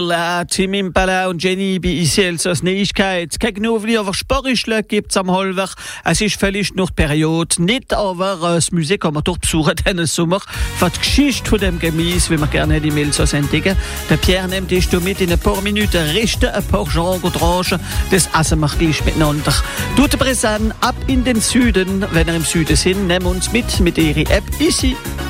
Tim Impala und Jenny bei ICL als Neuigkeit. Gegenüber aber Sportler gibt's am Halbwerk. Es ist völlig noch die Periode. Nicht aber das Museum kann man dort besuchen diesen Sommer. Für die Geschichte von dem Gemüse, wie man gerne die Milsos entdecken. Der Pierre nimmt dich mit in ein paar Minuten richten, ein paar Genre-Tranchen. Das essen wir gleich miteinander. Tut präsent ab in den Süden. Wenn ihr im Süden sind, nehmt uns mit ihrer App Easy